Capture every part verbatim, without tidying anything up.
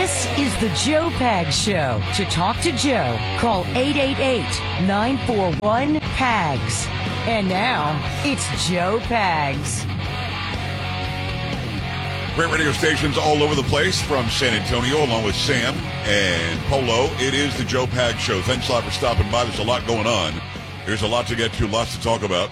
This is the Joe Pags Show. To talk to Joe, call eight eight eight, nine four one, P A G S. And now, it's Joe Pags. Great radio stations all over the place from San Antonio, along with Sam and Polo. It is the Joe Pags Show. Thanks a lot for stopping by. There's a lot going on. There's a lot to get to, lots to talk about.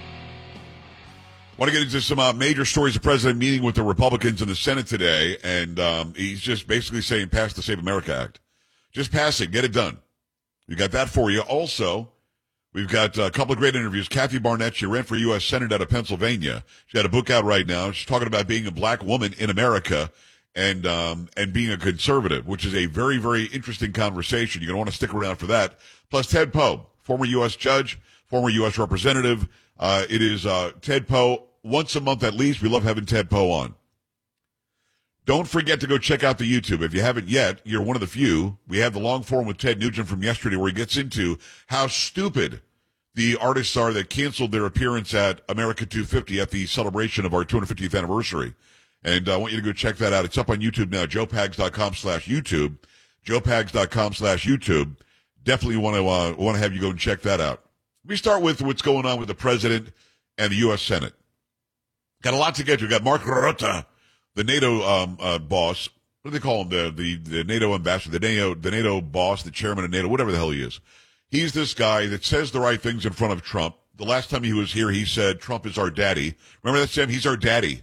Want to get into some uh, major stories. The president meeting with the Republicans in the Senate today, and um, he's just basically saying pass the Save America Act. Just pass it. Get it done. We got that for you. Also, we've got a couple of great interviews. Kathy Barnett, she ran for U S Senate out of Pennsylvania. She's got a book out right now. She's talking about being a black woman in America and um, and being a conservative, which is a very, very interesting conversation. You're going to want to stick around for that. Plus, Ted Poe, former U S judge, former U S representative. Uh, it is uh, Ted Poe. Once a month at least. We love having Ted Poe on. Don't forget to go check out the YouTube. If you haven't yet, you're one of the few. We have the long form with Ted Nugent from yesterday where he gets into how stupid the artists are that canceled their appearance at America two fifty at the celebration of our two hundred fiftieth anniversary. And uh, I want you to go check that out. It's up on YouTube now, joepags.com slash YouTube, joepags.com slash YouTube. Definitely want to uh, want to have you go and check that out. Let me start with what's going on with the president and the U S Senate. Got a lot to get to. We got Mark Rutte, the NATO um, uh, boss. What do they call him? The, the the NATO ambassador, the NATO the NATO boss, the chairman of NATO, whatever the hell he is. He's this guy that says the right things in front of Trump. The last time he was here, he said Trump is our daddy. Remember that, Sam? He's our daddy.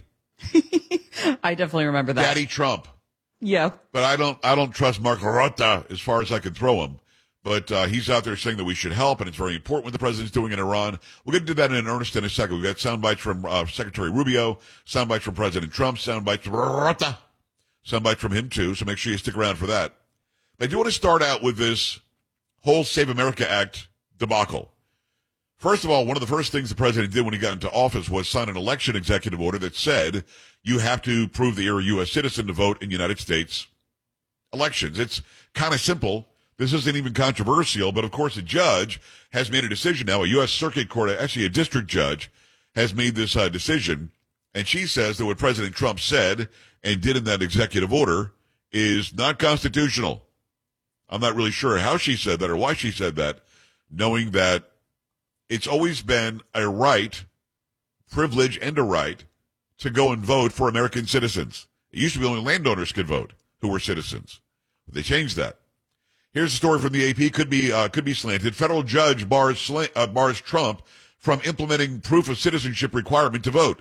I definitely remember that. Daddy Trump. Yeah. But I don't I don't trust Mark Rutte as far as I can throw him. But uh, he's out there saying that we should help, and it's very important what the president's doing in Iran. We're going to do that in earnest in a second. We've got sound bites from uh, Secretary Rubio, sound bites from President Trump, sound bites from Rutte, sound bites from him, too, so make sure you stick around for that. But I do want to start out with this whole Save America Act debacle. First of all, one of the first things the president did when he got into office was sign an election executive order that said you have to prove that you're a U S citizen to vote in United States elections. It's kind of simple. This isn't even controversial, but of course a judge has made a decision now. A U S Circuit Court, actually a district judge, has made this uh, decision, and she says that what President Trump said and did in that executive order is not constitutional. I'm not really sure how she said that or why she said that, knowing that it's always been a right, privilege and a right, to go and vote for American citizens. It used to be only landowners could vote who were citizens. But they changed that. Here's a story from the A P. Could be uh, could be slanted. Federal judge bars slant, uh, bars Trump from implementing proof of citizenship requirement to vote.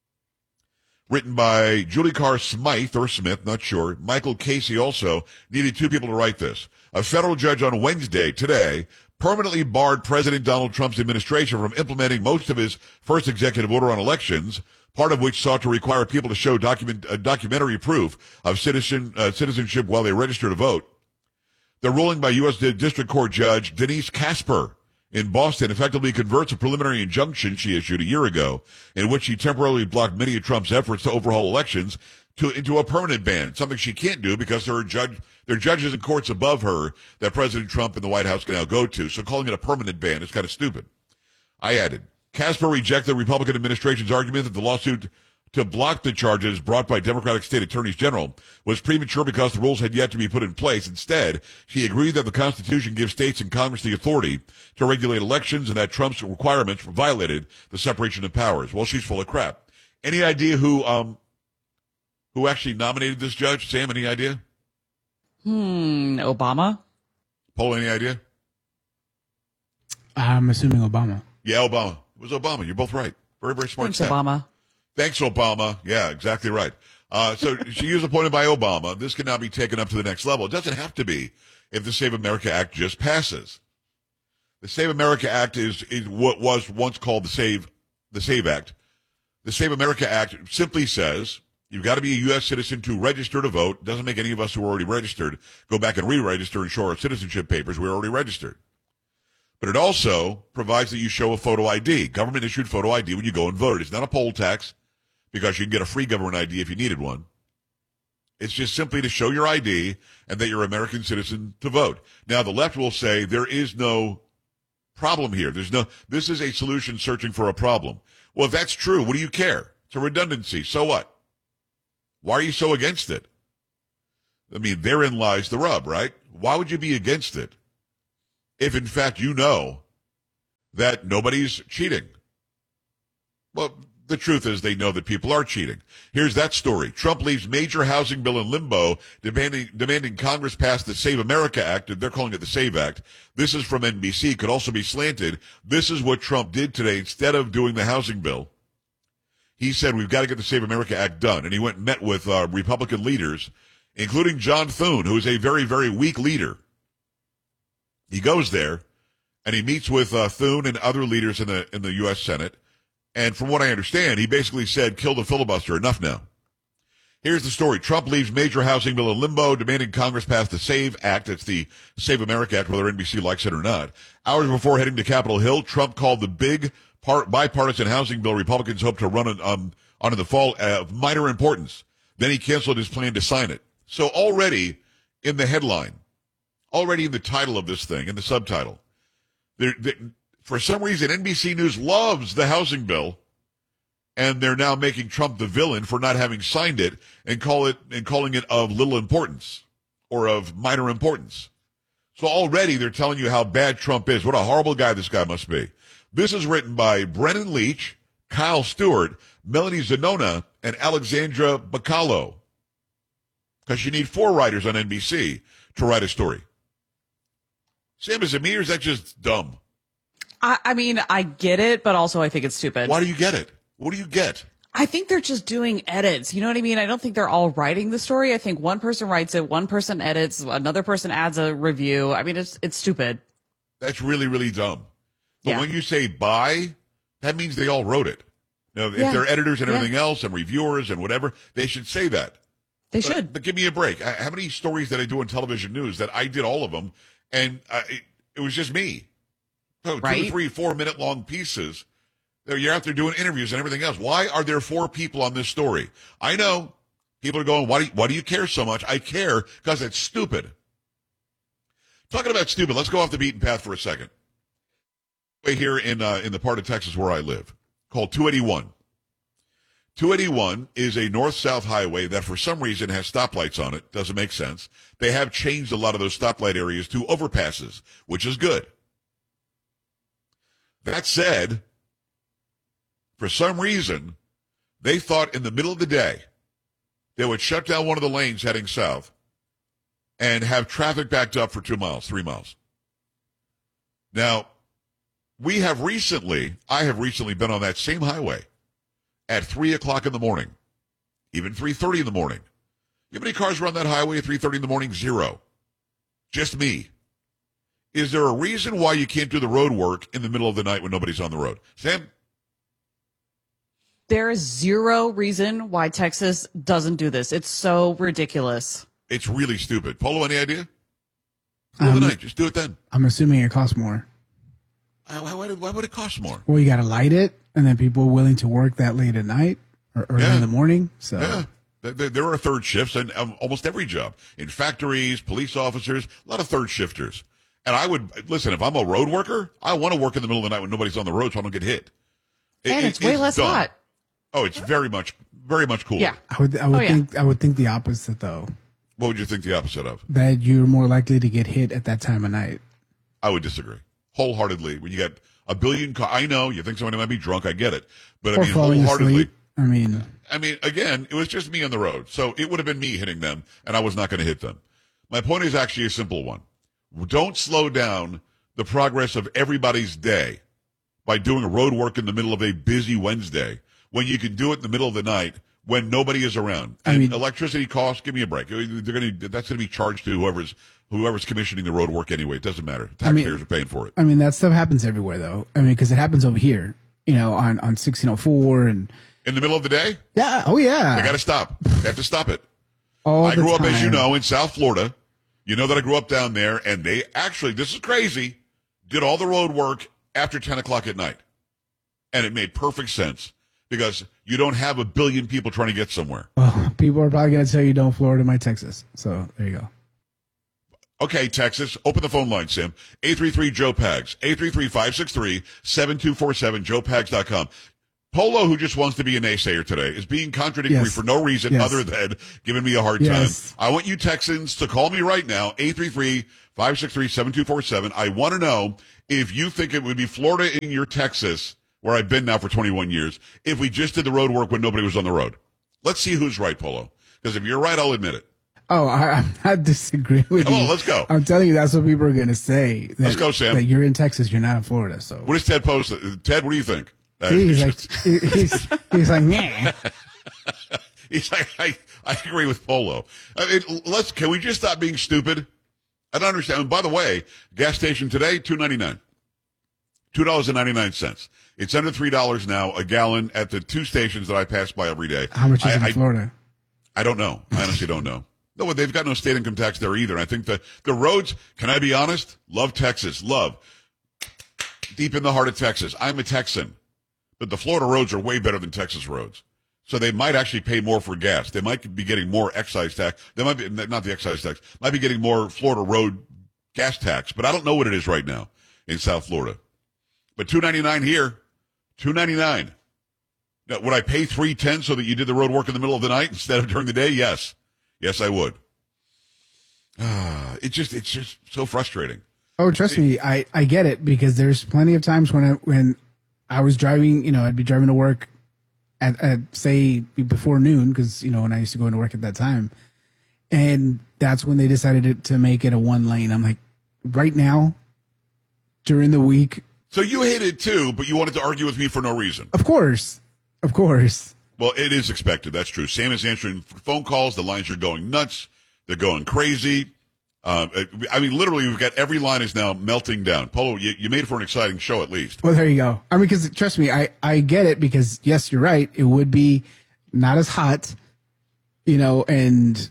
Written by Julie Carr Smythe or Smith, not sure. Michael Casey also needed two people to write this. A federal judge on Wednesday, today, permanently barred President Donald Trump's administration from implementing most of his first executive order on elections, part of which sought to require people to show document uh, documentary proof of citizen uh, citizenship while they register to vote. The ruling by U S District Court Judge Denise Casper in Boston effectively converts a preliminary injunction she issued a year ago in which she temporarily blocked many of Trump's efforts to overhaul elections to into a permanent ban, something she can't do because there are, judge, there are judges and courts above her that President Trump and the White House can now go to. So calling it a permanent ban is kind of stupid. I added, Casper rejected the Republican administration's argument that the lawsuit to block the charges brought by Democratic state attorneys general was premature because the rules had yet to be put in place. Instead, she agreed that the Constitution gives states and Congress the authority to regulate elections and that Trump's requirements violated the separation of powers. Well, she's full of crap. Any idea who um who actually nominated this judge? Sam, any idea? Hmm, Obama? Paul, any idea? I'm assuming Obama. Yeah, Obama. It was Obama. You're both right. Very, very smart. Thanks, step. Obama. Thanks, Obama. Yeah, exactly right. Uh, so she was appointed by Obama. This can now be taken up to the next level. It doesn't have to be if the Save America Act just passes. The Save America Act is, is what was once called the Save the Save Act. The Save America Act simply says you've got to be a U S citizen to register to vote. Doesn't make any of us who are already registered go back and re-register and show our citizenship papers. We're already registered. But it also provides that you show a photo I D, government-issued photo I D when you go and vote. It's not a poll tax, because you can get a free government I D if you needed one. It's just simply to show your I D and that you're an American citizen to vote. Now, the left will say there is no problem here. There's no, this is a solution searching for a problem. Well, if that's true, what do you care? It's a redundancy. So what? Why are you so against it? I mean, therein lies the rub, right? Why would you be against it if, in fact, you know that nobody's cheating? Well, the truth is they know that people are cheating. Here's that story. Trump leaves major housing bill in limbo, demanding, demanding Congress pass the Save America Act. They're calling it the SAVE Act. This is from N B C. Could also be slanted. This is what Trump did today. Instead of doing the housing bill, he said, we've got to get the Save America Act done. And he went and met with uh, Republican leaders, including John Thune, who is a very, very weak leader. He goes there, and he meets with uh, Thune and other leaders in the in the U S Senate. And from what I understand, he basically said, kill the filibuster. Enough now. Here's the story. Trump leaves major housing bill in limbo, demanding Congress pass the SAVE Act. It's the Save America Act, whether N B C likes it or not. Hours before heading to Capitol Hill, Trump called the big part, bipartisan housing bill Republicans hope to run on, um, on in the fall of minor importance. Then he canceled his plan to sign it. So already in the headline, already in the title of this thing, in the subtitle, there, there for some reason, N B C News loves the housing bill, and they're now making Trump the villain for not having signed it and call it and calling it of little importance or of minor importance. So already they're telling you how bad Trump is. What a horrible guy this guy must be. This is written by Brennan Leach, Kyle Stewart, Melanie Zanona, and Alexandra Bacallo. Because you need four writers on N B C to write a story. Sam, is it me or is that just dumb? I, I mean, I get it, but also I think it's stupid. Why do you get it? What do you get? I think they're just doing edits. You know what I mean? I don't think they're all writing the story. I think one person writes it, one person edits, another person adds a review. I mean, it's it's stupid. That's really, really dumb. But Yeah. when you say by, that means they all wrote it. Now, if Yeah. they're editors and Yeah. everything else and reviewers and whatever, they should say that. They But, should. but give me a break. I, how many stories did I do in television news that I did all of them, and uh, it, it was just me? So Right. two, three, four minute long pieces. You're out there doing interviews and everything else. Why are there four people on this story? I know people are going, why do you, why do you care so much? I care because it's stupid. Talking about stupid, let's go off the beaten path for a second. Here in uh, in the part of Texas where I live, called two eighty-one. two eighty-one is a north-south highway that for some reason has stoplights on it. Doesn't make sense. They have changed a lot of those stoplight areas to overpasses, which is good. That said, for some reason, they thought in the middle of the day they would shut down one of the lanes heading south and have traffic backed up for two miles, three miles. Now, we have recently, I have recently been on that same highway at three o'clock in the morning, even three thirty in the morning. You know how many cars run that highway at three thirty in the morning? Zero. Just me. Is there a reason why you can't do the road work in the middle of the night when nobody's on the road? Sam? There is zero reason why Texas doesn't do this. It's so ridiculous. It's really stupid. Polo, any idea? Middle of Um, the night, just do it then. I'm assuming it costs more. Why, why, would it- why would it cost more? Well, you got to light it, and then people are willing to work that late at night or early Yeah. in the morning. So Yeah. There- There, there are third shifts in um, almost every job. In factories, police officers, a lot of third shifters. And I would, listen, if I'm a road worker, I want to work in the middle of the night when nobody's on the road so I don't get hit. It- And it- it's way less dumb. hot. Oh, it's very much, very much cooler. Yeah. I would, I would Oh, yeah. think, I would think the opposite though. What would you think the opposite of? That you're more likely to get hit at that time of night. I would disagree wholeheartedly. When you got a billion cars, I know you think somebody might be drunk. I get it, but I or mean falling wholeheartedly. asleep. I mean, I mean, again, it was just me on the road, so it would have been me hitting them, and I was not going to hit them. My point is actually a simple one: don't slow down the progress of everybody's day by doing road work in the middle of a busy Wednesday when you can do it in the middle of the night when nobody is around. I And mean- electricity costs, give me a break. They're going to that's going to be charged to whoever's whoever's commissioning the road work anyway. It doesn't matter. I mean- Taxpayers are paying for it. I mean that stuff happens everywhere though. I mean, because it happens over here, you know, on on sixteen oh four and In the middle of the day, yeah, oh yeah, I got to stop. I have to stop it. all I the grew up, time. as you know, in South Florida. You know that I grew up down there, and they actually, this is crazy, did all the road work after ten o'clock at night. And it made perfect sense because you don't have a billion people trying to get somewhere. Well, people are probably going to tell you don't Florida, my Texas. So there you go. Okay, Texas, open the phone line, Sam. eight three three, Joe Pags. eight three three, five six three, seven two four seven, joe pags dot com. Polo, who just wants to be a naysayer today, is being contradictory Yes. for no reason Yes. other than giving me a hard Yes. time. I want you Texans to call me right now, eight three three, five six three, seven two four seven. I want to know if you think it would be Florida in your Texas, where I've been now for twenty-one years, if we just did the road work when nobody was on the road. Let's see who's right, Polo. Because if you're right, I'll admit it. Oh, I, I'm not disagreeing with Come you. on, let's go. I'm telling you, that's what people are going to say. That, Let's go, Sam. That you're in Texas, you're not in Florida. So What does Ted post? Ted, what do you think? Uh, he's like, he's, he's like, yeah. He's like, I, I agree with Polo. I mean, let's, can we just stop being stupid? I don't understand. And by the way, gas station today, two ninety-nine, two dollars and ninety-nine cents. It's under three dollars now a gallon at the two stations that I pass by every day. How much is I, it in I, Florida? I don't know. I honestly don't know. No, they've got no state income tax there either. I think the, the roads, can I be honest? Love Texas. Love. Deep in the heart of Texas. I'm a Texan. But the Florida roads are way better than Texas roads. So they might actually pay more for gas. They might be getting more excise tax. They might be, not the excise tax, might be getting more Florida road gas tax. But I don't know what it is right now in South Florida. But two ninety-nine here, two ninety-nine. Now, would I pay three ten so that you did the road work in the middle of the night instead of during the day? Yes. Yes, I would. Ah, it just, it's just so frustrating. Oh, trust me, I, I get it because there's plenty of times when I when I was driving, you know, I'd be driving to work at, at say before noon because you know when I used to go into work at that time, and that's when they decided to, to make it a one lane. I'm like, right now, during the week. So you hate it too, but you wanted to argue with me for no reason. Of course, of course. Well, it is expected. That's true. Sam is answering phone calls. The lines are going nuts. They're going crazy. Um, I mean, literally, we've got every line is now melting down. Polo, you, you made it for an exciting show, at least. Well, there you go. I mean, because trust me, I, I get it because, yes, you're right. It would be not as hot, you know, and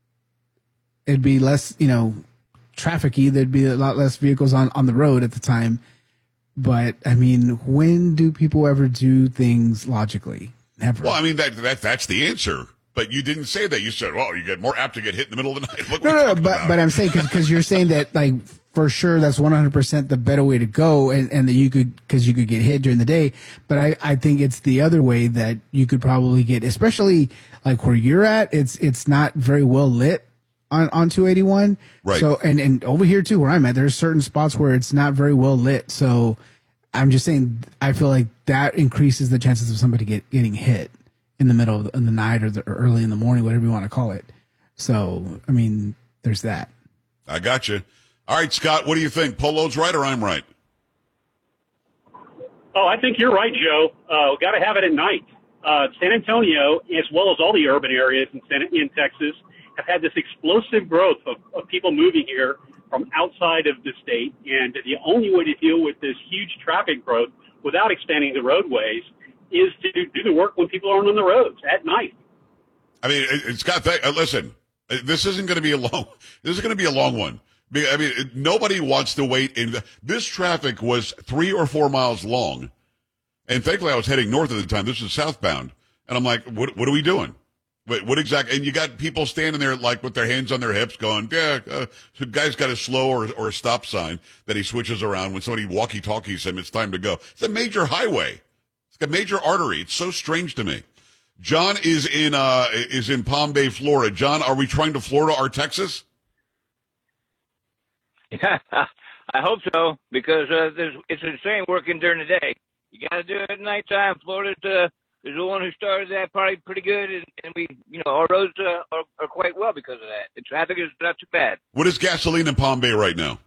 it'd be less, you know, trafficy. There'd be a lot less vehicles on, on the road at the time. But, I mean, when do people ever do things logically? Never. Well, I mean, that, that that's the answer. But you didn't say that. You said, well, you get more apt to get hit in the middle of the night. Look what No, we're no, no, talking but about. but I'm saying because you're saying that like for sure that's one hundred percent the better way to go, and, and that you could because you could get hit during the day. But I, I think it's the other way that you could probably get, especially like where you're at. It's it's not very well lit on on two eighty-one. Right. So and and over here too where I'm at, there's certain spots where it's not very well lit. So I'm just saying I feel like that increases the chances of somebody get getting hit in the middle of the, in the night or, the, or early in the morning, whatever you want to call it. So, I mean, there's that. I got you. All right, Scott, what do you think? Polo's right or I'm right? Oh, I think you're right, Joe. Uh, got to have it at night. Uh, San Antonio, as well as all the urban areas in, San, in Texas, have had this explosive growth of, of people moving here from outside of the state. And the only way to deal with this huge traffic growth without expanding the roadways is to do the work when people aren't on the roads at night. I mean, it, it's got that. Uh, listen, uh, this isn't going to be a long. This is going to be a long one. Be- I mean, it, nobody wants to wait. In the, this traffic was three or four miles long, and thankfully I was heading north at the time. This is southbound, and I'm like, "What? What are we doing? What, what exactly?" And you got people standing there like with their hands on their hips, going, "Yeah." Uh, the guy's got a slow or, or a stop sign that he switches around when somebody walkie-talkies him. It's time to go. It's a major highway. It's a major artery. It's so strange to me. John is in uh is in Palm Bay, Florida. John, are we trying to Florida our Texas? Yeah, I hope so because uh, there's, it's the same working during the day. You got to do it at nighttime. Florida's uh, is the one who started that party pretty good, and, and we, you know, our roads uh, are, are quite well because of that. The traffic is not too bad. What is gasoline in Palm Bay right now?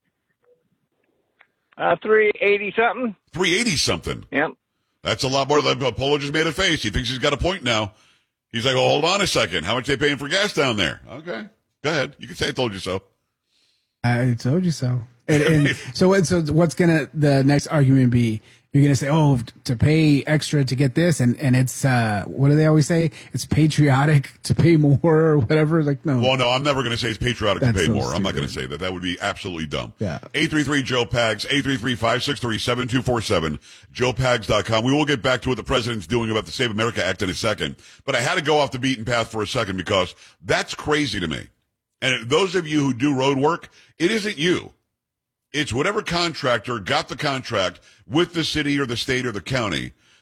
Uh, three eighty something. three eighty something. Yep. That's a lot more. Polo just made a face. He thinks he's got a point now. He's like, well, hold on a second. How much they paying for gas down there? Okay. Go ahead. You can say I told you so. I told you so. And, and so, what, so what's gonna the next argument be? You're gonna say, "Oh, to pay extra to get this," and and it's uh, what do they always say? It's patriotic to pay more or whatever. Like, no. Well, no, I'm never going to say it's patriotic That's to pay so more. I'm not stupid. going to say that. That would be absolutely dumb. Yeah. eight three three Joe Pags, eight three three, five six three, seven two four seven, joe pags dot com. We will get back to what the president's doing about the Save America Act in a second. But I had to go off the beaten path for a second because that's crazy to me. And those of you who do road work, it isn't you. It's whatever contractor got the contract with the city or the state or the county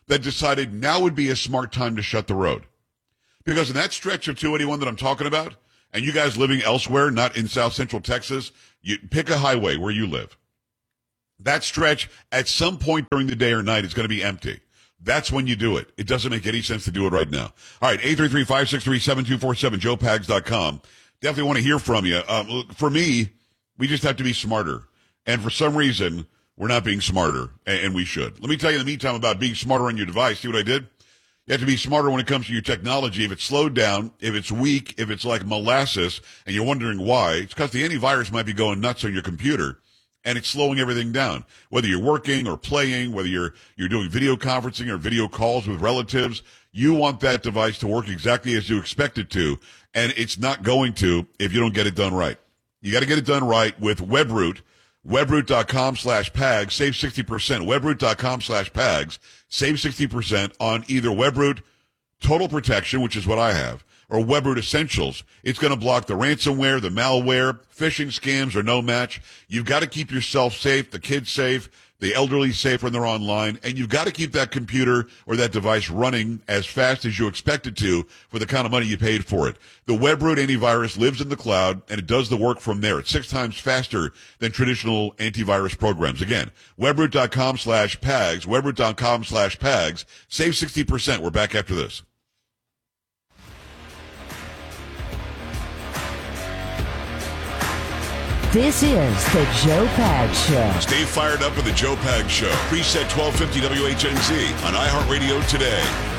that decided now would be a smart time to shut the road. Because in that stretch of two eighty-one that I'm talking about, and you guys living elsewhere, not in South Central Texas, you pick a highway where you live. That stretch, at some point during the day or night, is going to be empty. That's when you do it. It doesn't make any sense to do it right now. All right, eight three three, five six three, seven two four seven, joe pags dot com. Definitely want to hear from you. Um, for me, we just have to be smarter. And for some reason, we're not being smarter, and, and we should. Let me tell you in the meantime about being smarter on your device. See what I did? You have to be smarter when it comes to your technology. If it's slowed down, if it's weak, if it's like molasses, and you're wondering why, it's because the antivirus might be going nuts on your computer, and it's slowing everything down. Whether you're working or playing, whether you're you're doing video conferencing or video calls with relatives, you want that device to work exactly as you expect it to, and it's not going to if you don't get it done right. You got to get it done right with WebRoot. webroot.com slash PAGS, save sixty percent. webroot.com slash PAGS, save sixty percent on either WebRoot Total Protection, which is what I have, or WebRoot Essentials. It's going to block the ransomware, the malware, phishing scams are no match. You've got to keep yourself safe, the kids safe, the elderly safe when they're online, and you've got to keep that computer or that device running as fast as you expect it to for the kind of money you paid for it. The WebRoot antivirus lives in the cloud, and it does the work from there. It's six times faster than traditional antivirus programs. Again, webroot.com slash PAGS, webroot.com slash PAGS. Save sixty percent. We're back after this. This is the Joe Pags Show. Stay fired up with the Joe Pags Show. Preset twelve fifty W H N Z on iHeartRadio today.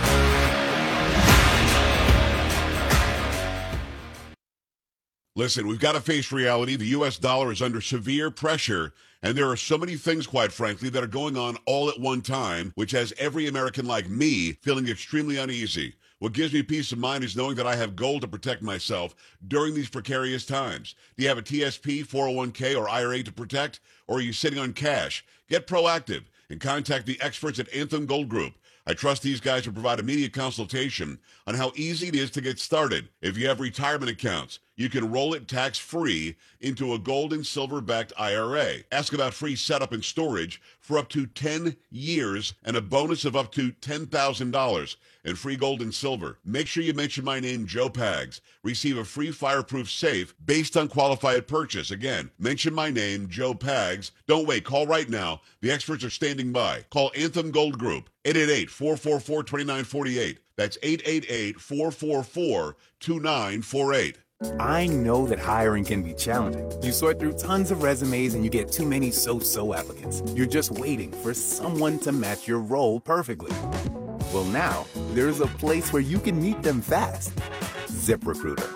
Listen, we've got to face reality. The U S dollar is under severe pressure, and there are so many things, quite frankly, that are going on all at one time, which has every American like me feeling extremely uneasy. What gives me peace of mind is knowing that I have gold to protect myself during these precarious times. Do you have a T S P, four oh one k, or I R A to protect? Or are you sitting on cash? Get proactive and contact the experts at Anthem Gold Group. I trust these guys to provide immediate consultation on how easy it is to get started. If you have retirement accounts, you can roll it tax-free into a gold and silver-backed I R A. Ask about free setup and storage for up to ten years and a bonus of up to ten thousand dollars and free gold and silver. Make sure you mention my name, Joe Pags. Receive a free fireproof safe based on qualified purchase. Again, mention my name, Joe Pags. Don't wait. Call right now. The experts are standing by. Call Anthem Gold Group, eight eight eight, four four four, two nine four eight. That's eight eight eight, four four four, two nine four eight. I know that hiring can be challenging. You sort through tons of resumes and you get too many so-so applicants. You're just waiting for someone to match your role perfectly. Well, now, there's a place where you can meet them fast. ZipRecruiter.